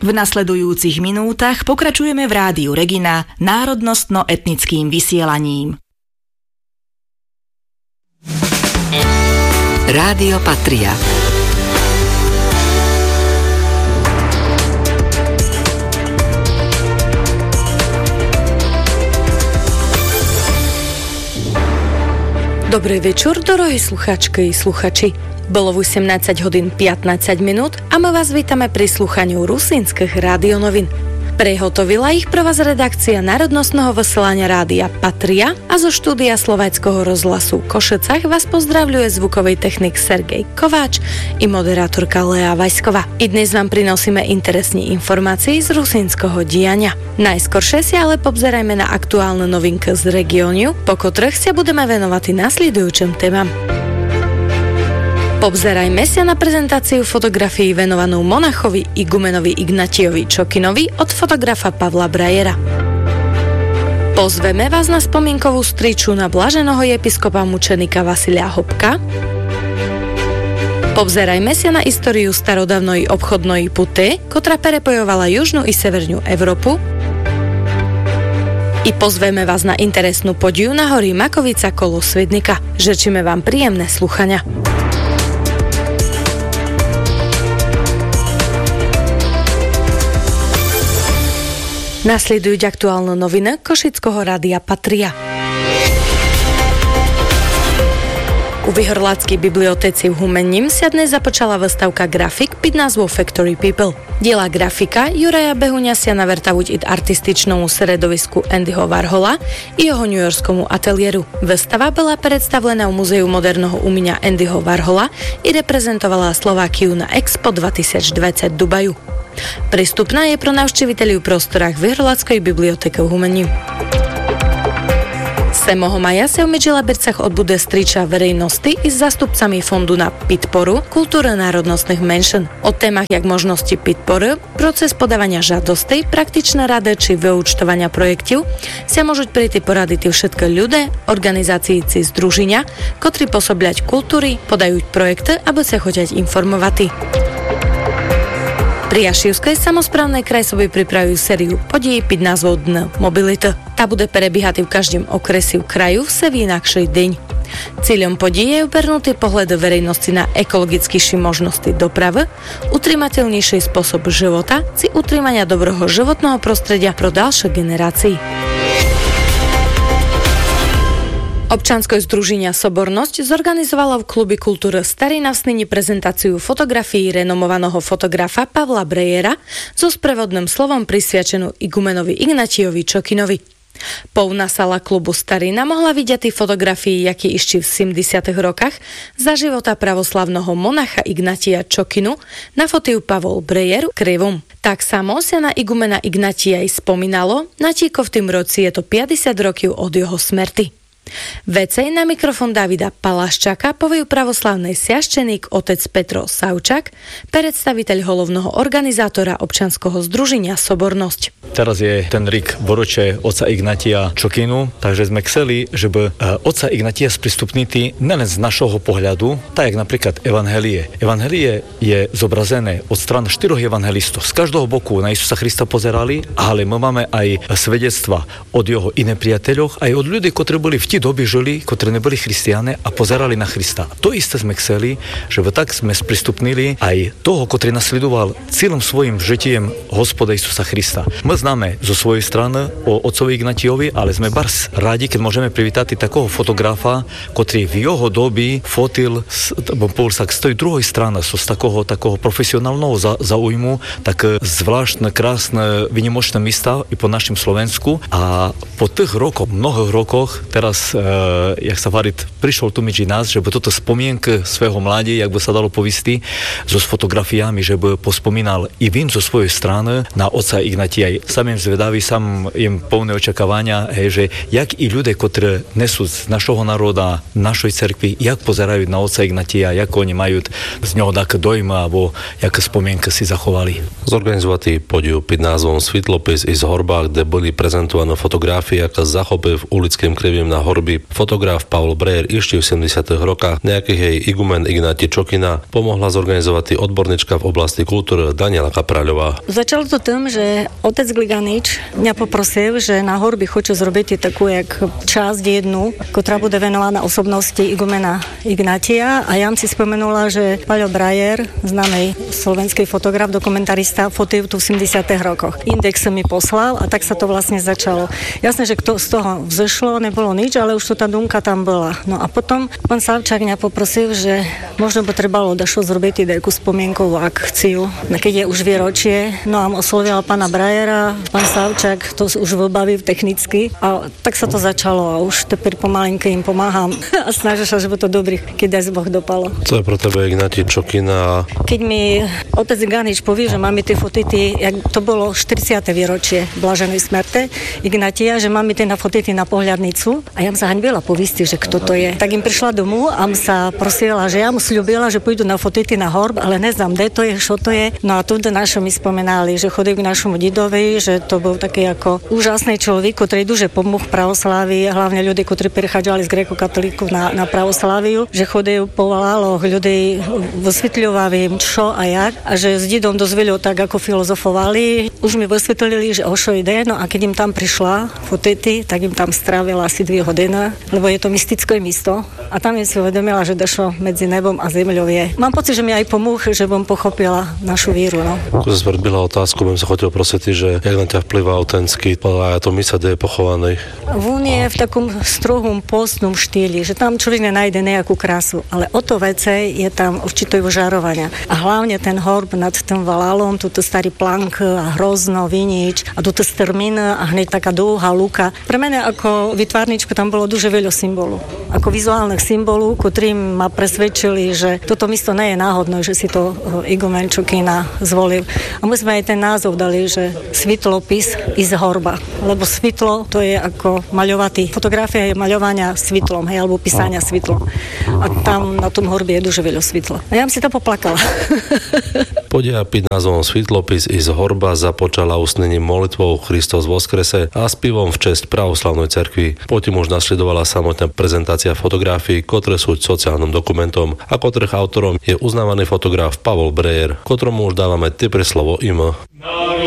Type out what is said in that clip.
V nasledujúcich minútach pokračujeme v Rádiu Regina národnostno-etnickým vysielaním. Rádio Patria. Dobrý večer, drahí sluchačky i sluchači. Bolo 18 hodín 15 minút a my vás vítame pri slúchaniu rusínskych rádionovín. Prehotovila ich pre vás redakcia národnostného vysielania Rádia Patria a zo štúdia Slovenského rozhlasu v Košicách vás pozdravľuje zvukový technik Sergej Kováč i moderátorka Lea Vajsková. I dnes vám prinosíme interesné informácie z rusínskeho diania. Najskoršie si ale pobzerajme na aktuálne novinky z regiónu, po ktorých sa budeme venovať nasledujúcim témam. Obzerajme sa na prezentáciu fotografií venovanú monachovi igumenovi Ignatiovi Čokinovi od fotografa Pavla Brajera. Pozveme vás na spomienkovú striču na blaženého episkopa mučenika Vasilia Hopka. Obzerajme sa na históriu starodávnej obchodnej puty, ktorá prepojovala južnú i severnú Európu. I pozveme vás na interesnú podiu na hory Makovica kolo Svidnika. Žečíme vám príjemné slúchania. Nasledujú aktuálne noviny Košického rádia Patria. U Vyhorláckej bibliotéci v Humenním sa dnes započala výstavka grafik pod názvou Factory People. Diela grafika Juraja Behuňa sa navrtavuť i artističnému sredovisku Andyho Warhola i jeho newyorskému ateliéru. Výstava bola predstavená v Múzeu moderného umenia Andyho Warhola i reprezentovala Slovákiu na Expo 2020 Dubaju. Prístupná je pro návšteviteľov v prostorách Vyhorláckej bibliotéky v Humenní. 7. maja sa v Midžilabircach odbude striča verejnosti i s zástupcami fondu na podporu kultúry národnostných menšin. O témach jak možnosti podpory, proces podávania žiadostí, praktičné rady či vyúčtovania projektov sa môžu prejsť poradiť všetky ľudia, organizácií či združenia, ktorí pôsobľať kultúry, podajú projekty, aby sa chotiať informovať. Pri Jašivskej samosprávnej krajsovi pripravujú sériu podí pod názvou Dne mobility. Tá bude prebiehať v každom okresi v kraju v sevi inakšej deň. Cieľom podí je upernutý pohľad verejnosti na ekologickejšie možnosti dopravy, utrýmateľnejší spôsob života či utrýmania dobrého životného prostredia pro ďalšie generácie. Občanské združenia Sobornosť zorganizovalo v Klubi kultúry Starý na Snini prezentáciu fotografií renomovaného fotografa Pavla Brejera so sprevodným slovom prisviačenú igumenovi Ignatiovi Čokinovi. Polná sala klubu Starina mohla vidieť fotografii, jaký ešte v 70. rokách za života pravoslavného monacha Ignatia Čokinu nafotil Pavol Brejer krivom. Tak samo sa na igumena Ignatia aj spomínalo, natíko v tým roci je to 50 rokov od jeho smrti. Vecej na mikrofón Davida Palaščaka povie pravoslavný sviašteník otec Petro Savčak, predstaviteľ hlavného organizátora občanského združenia Sobornosť. Teraz je ten rík boroče oca Ignatia Čokinu, takže sme chceli, že by oca Ignatia sprístupniti nelen z našho pohľadu, tak jak napríklad Evangelie. Evangelie je zobrazené od strany 4 evangelistov. Z každého boku na Isusa Krista pozerali, ale my máme aj svedectva od jeho iné priateľov, aj od ľudí, ktorí boli v tí doby žili, ktorí neboli christiane a pozerali na Krista. To isté sme chceli, že tak sme sprístupnili aj toho, ktorý nasledoval celým svojim žitím Hospoda Isusa Krista. My známe zo svojej strany o otcovi Ignatiovi, ale sme bars rádi, keď môžeme privítať takého fotografa, ktorý v jeho doby fotil z tej druhej strany, z takého profesionálneho záujmu, tak zvláštne, krásne, vynimočné miesta i po našom Slovensku. A po tých rokoch, mnohých rokoch, teraz, jak sa varit, prišiel tu medzi nás, že by toto spomienky svého mladí, jak by sa dalo povisti, so s fotografiami, že by pospomínal i vím zo svojej strany na otca Ignatia. Sam im zvedavý, sam im plné očakávania, že jak i ľudia, ktorí nesú z našho národa, našej cerkvi, jak pozerajú na otca Ignatia, jak oni majú z neho také dojmy, alebo jaké spomienky si zachovali. Zorganizovali podiu pod názvom Svitlopis i z Horbách, kde boli prezentované fotografie, aká zachopy v ulickém krivím na horby fotograf Pavol Brejer ešte v 70. rokách. Nejakých jej igumen Ignáti Čokina pomohla zorganizovať odborníčka v oblasti kultúry Daniela Kapraľová. Začalo to tým, že otec Gliganič mňa poprosil, že na horby хочу zrobiť takú jak časť jednu, ktorá bude venovaná osobnosti igumena Ignátia, a ja si spomenula, že Paľo Brejer, známej slovenský fotograf, dokumentarista, fotil tu v 70. rokoch. Index mi poslal a tak sa to vlastne začalo. Jasné, že z toho vzešlo, nebolo nič, ale už to tá dunka tam bola. No a potom pán Savčák mňa poprosil, že možno by trebalo dašo zrobiť takú spomienkovú akciu, keď je už výročie. No a oslovila pána Brejera, pán Savčák to už vybaví technicky, a tak sa to začalo a už teper pomalinky im pomáham a snažím sa, že by to dobrý, keď aj Boh dopalo. Co je pro tebe Ignáti Čokina? Keď mi otec Ganič povie, že máme tie fotity, jak to bolo 40. výročie Blaženej smrte Ignátia, že máme tie na fotity na pohľadnicu, a ja sa haňbila povisti, že kto to je. Tak im prišla domu a sa prosila, že ja mu sľubila, že pôjdu na fotity na horb, ale neznám, kde to je, čo to je. No a tu našo mi spomenali, že chodil k našemu didovi, že to bol taký ako úžasný človek, ktorý duže pomohol pravoslávii, hlavne ľudí, ktorí prichádzali z gréko-katolíkov na pravosláviu, že chodil po valáloch, ľudí vysvetľovali im čo a jak, a že s didom dosť veľa tak ako filozofovali. Už mi vysvetlili, že o čo ide, no a keď im tam prišla fotity, tak im tam strávila asi 2 hodiny, lebo je to mystické místo, a tam je si uvedomila, že došlo medzi nebom a zemľou je. Mám pocit, že mi aj pomôže, že bom pochopila našu víru. No. Ako sa zvrbila otázku, bym sa chodil prosiť, že jak na ťa vplyvá autenský a to misa, kde je pochovaný? On je v takom strohom postnom štýli, že tam človek nenájde nejakú krásu, ale o to vece je tam určité vyžarovania. A hlavne ten horb nad tým valálom, tuto starý plank a hrozno, vinič a tuto strmín a hneď taká dlhá luka. Pre mene ako vytvárničku tam bolo дуже veľa symbolu. Ako vizuálnych symbolu, ktorým ma presvedčili, že toto miesto nie je náhodné, že si to igumen Čokina zvolil. A my sme aj ten názov dali, že svitlopis iz horba. Lebo svitlo to je ako maľovatý. Fotografia je maľovania svitlom, hej, alebo písania svitlom. A tam na tom horbe je дуже veľa svitla. A ja si to poplakala. Podia pod názvom Svitlopis iz horba započala usnením molitvou Kristus voskrese a spievom v česť pravoslavnej cerkvi. Potom už nasledovala samotná prezentácia fotografií, ktoré sú sociálnym dokumentom a ktorých autorom je uznávaný fotograf Pavol Brejer, ktorému už dávame tepre slovo im.